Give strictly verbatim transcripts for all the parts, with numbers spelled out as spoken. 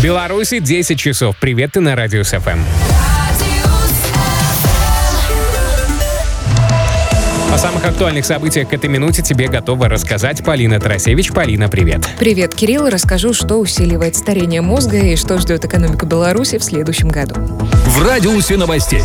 Беларуси десять часов. Привет, ты на Радиус эф эм. О самых актуальных событиях к этой минуте тебе готова рассказать Полина Тарасевич. Полина, привет. Привет, Кирилл. Расскажу, что усиливает старение мозга и что ждет экономику Беларуси в следующем году. В радиусе новостей.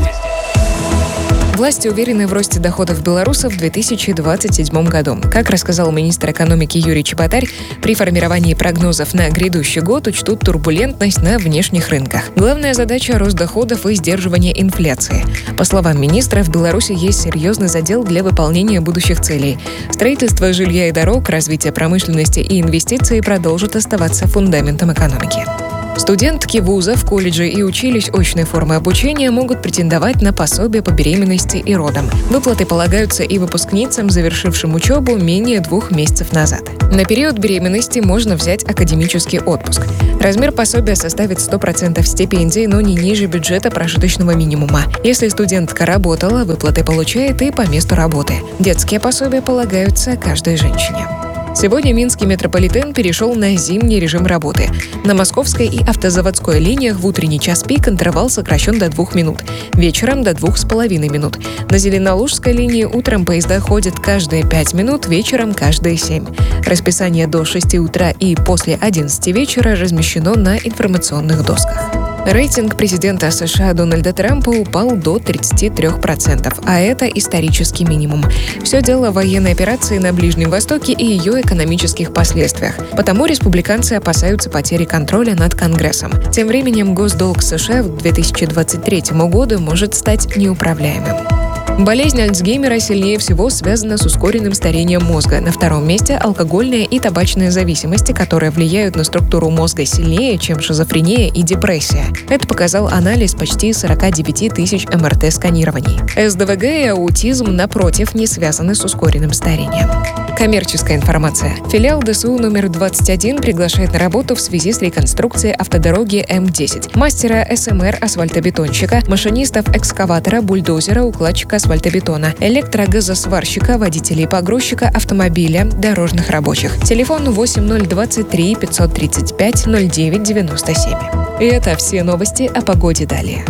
Власти уверены в росте доходов белорусов в две тысячи двадцать седьмом году. Как рассказал министр экономики Юрий Чеботарь, при формировании прогнозов на грядущий год учтут турбулентность на внешних рынках. Главная задача – рост доходов и сдерживание инфляции. По словам министра, в Беларуси есть серьезный задел для выполнения будущих целей. Строительство жилья и дорог, развитие промышленности и инвестиции продолжат оставаться фундаментом экономики. Студентки вузов, колледжей и училищ очной формы обучения могут претендовать на пособие по беременности и родам. Выплаты полагаются и выпускницам, завершившим учебу менее двух месяцев назад. На период беременности можно взять академический отпуск. Размер пособия составит сто процентов стипендии, но не ниже бюджета прожиточного минимума. Если студентка работала, выплаты получает и по месту работы. Детские пособия полагаются каждой женщине. Сегодня Минский метрополитен перешел на зимний режим работы. На Московской и Автозаводской линиях в утренний час пик интервал сокращен до двух минут, вечером до двух с половиной минут. На Зеленолужской линии утром поезда ходят каждые пять минут, вечером каждые семь. Расписание до шести утра и после одиннадцати вечера размещено на информационных досках. Рейтинг президента США Дональда Трампа упал до тридцати трёх процентов, а это исторический минимум. Все дело в военной операции на Ближнем Востоке и ее экономических последствиях. Потому республиканцы опасаются потери контроля над Конгрессом. Тем временем госдолг США к две тысячи двадцать третьему году может стать неуправляемым. Болезнь Альцгеймера сильнее всего связана с ускоренным старением мозга. На втором месте алкогольная и табачная зависимости, которые влияют на структуру мозга сильнее, чем шизофрения и депрессия. Это показал анализ почти сорок девять тысяч эм эр тэ-сканирований. эс дэ вэ гэ и аутизм, напротив, не связаны с ускоренным старением. Коммерческая информация. Филиал дэ эс у номер двадцать один приглашает на работу в связи с реконструкцией автодороги эм десять. Мастера эс эм эр асфальтобетонщика, машинистов экскаватора, бульдозера, укладчика асфальтобетона, электрогазосварщика, водителей погрузчика автомобиля, дорожных рабочих. Телефон восемь ноль двадцать три пятьсот тридцать пять ноль девять девяносто семь. И это все новости о погоде далее.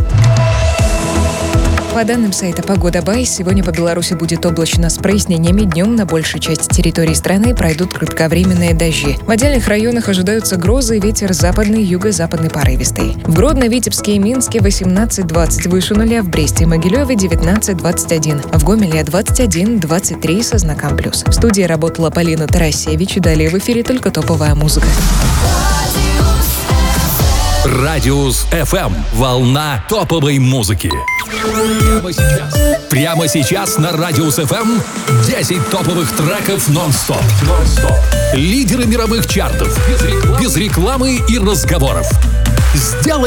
По данным сайта «Погода Бай», сегодня по Беларуси будет облачно с прояснениями. Днем на большей части территории страны пройдут кратковременные дожди. В отдельных районах ожидаются грозы и ветер западный, юго-западный порывистый. В Гродно, Витебске и Минске восемнадцать двадцать выше нуля, в Бресте и Могилеве девятнадцать двадцать один, в Гомеле двадцать один двадцать три со знаком плюс. В студии работала Полина Тарасевич, и далее в эфире только топовая музыка. Радиус эф эм. Волна топовой музыки. Прямо сейчас. Прямо сейчас на Радиус эф эм десять топовых треков нон-стоп. нон-стоп. Лидеры мировых чартов. Без рекламы, без рекламы и разговоров. Сделай